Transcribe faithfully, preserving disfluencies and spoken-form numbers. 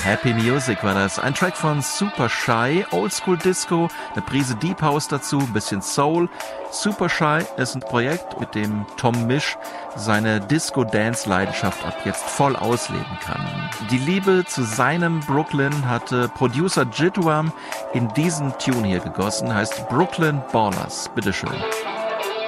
Happy Music war das. Ein Track von Super Shy, Oldschool Disco, eine Prise Deep House dazu, ein bisschen Soul. Super Shy ist ein Projekt, mit dem Tom Misch seine Disco-Dance-Leidenschaft ab jetzt voll ausleben kann. Die Liebe zu seinem Brooklyn hatte Producer Jitwam in diesen Tune hier gegossen, heißt Brooklyn Ballers. Bitteschön.